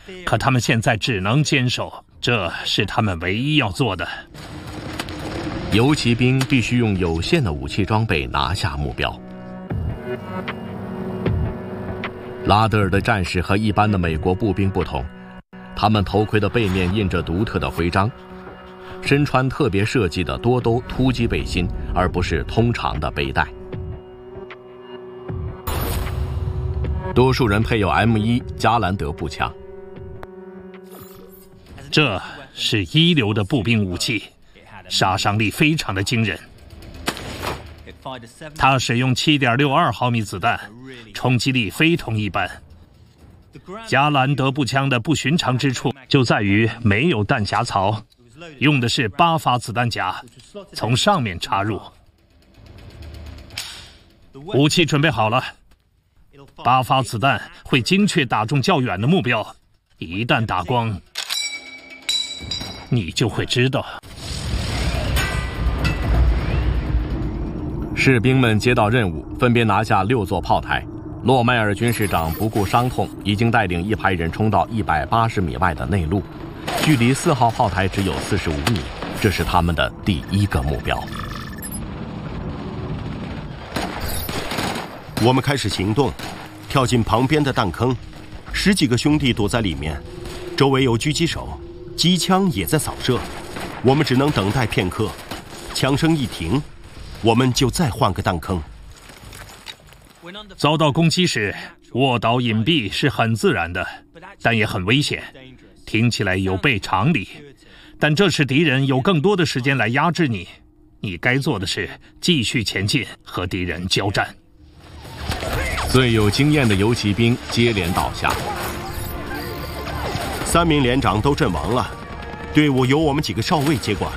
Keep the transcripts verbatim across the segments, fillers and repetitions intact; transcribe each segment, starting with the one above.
可他们现在只能坚守，这是他们唯一要做的。 游骑兵必须用有限的武器装备拿下目标。拉德尔的战士和一般的美国步兵不同，他们头盔的背面印着独特的徽章，身穿特别设计的多兜突击背心，而不是通常的背带。多数人配有 M 一 加兰德步枪， 这是一流的步兵武器，杀伤力非常的惊人。它使用 七点六二 毫米子弹，冲击力非同一般。加兰德步枪的不寻常之处就在于没有弹匣槽，用的是八发子弹夹，从上面插入。武器准备好了，八发子弹会精确打中较远的目标，一旦打光，你就会知道。 士兵们接到任务，分别拿下六座炮台。洛迈尔军士长不顾伤痛，已经带领一排人冲到一百八十米外的内陆，距离四号炮台只有四十五米，这是他们的第一个目标。 我们开始行动，跳进旁边的弹坑，十几个兄弟躲在里面，周围有狙击手，机枪也在扫射。我们只能等待片刻，枪声一停，我们就再换个弹坑。 遭到攻击时，卧倒隐蔽是很自然的，但也很危险。听起来有悖常理，但这是敌人有更多的时间来压制你。你该做的是继续前进，和敌人交战。 最有经验的游骑兵接连倒下， 三名连长都阵亡了，队伍由我们几个少尉接管。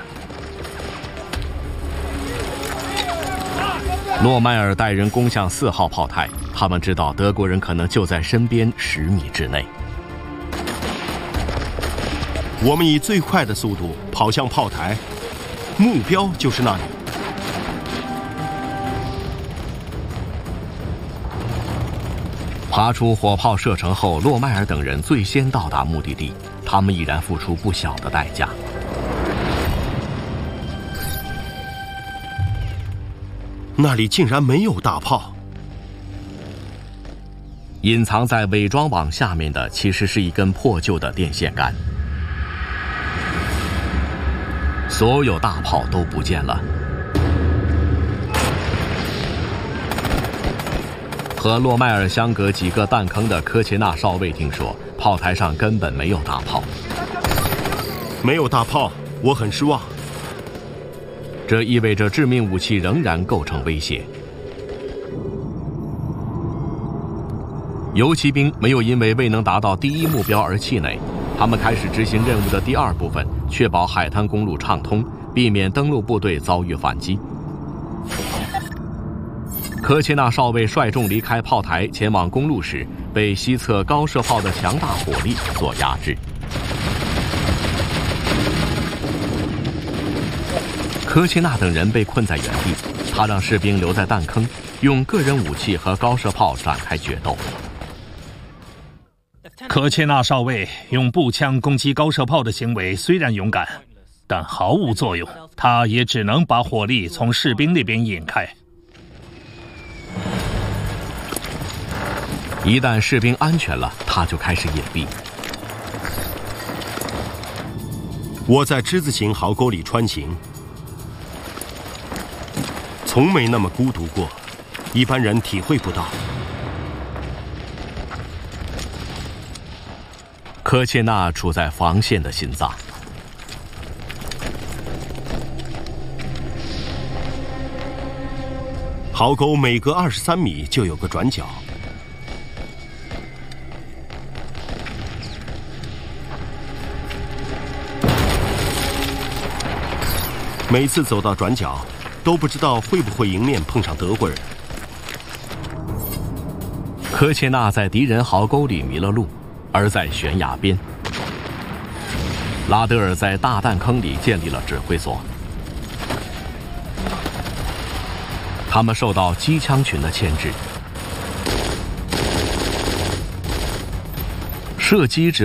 诺迈尔带人攻向四号炮台，他们知道德国人可能就在身边十米之内。 我们以最快的速度跑向炮台，目标就是那里。 爬出火炮射程后，洛迈尔等人最先到达目的地，他们已然付出不小的代价。 那里竟然没有大炮！ 隐藏在伪装网下面的其实是一根破旧的电线杆。所有大炮都不见了。和洛迈尔相隔几个弹坑的科切纳少尉听说，炮台上根本没有大炮。 没有大炮，我很失望。 这意味着致命武器仍然构成威胁。游骑兵没有因为未能达到第一目标而气馁，他们开始执行任务的第二部分，确保海滩公路畅通，避免登陆部队遭遇反击。科切纳少尉率众离开炮台前往公路时，被西侧高射炮的强大火力所压制。科切纳等人被困在原地，他让士兵留在弹坑，用个人武器和高射炮展开决斗。 科切纳少尉用步枪攻击高射炮的行为虽然勇敢，但毫无作用，他也只能把火力从士兵那边引开。 一旦士兵安全了，他就开始隐蔽。 我在之字形壕沟里穿行，从没那么孤独过，一般人体会不到。 科切纳处在防线的心脏。 壕沟每隔二十三米就有个转角。每次走到转角，都不知道会不会迎面碰上德国人。 科切纳在敌人壕沟里迷了路，而在悬崖边，拉德尔在大弹坑里建立了指挥所。他们受到机枪群的牵制，射击只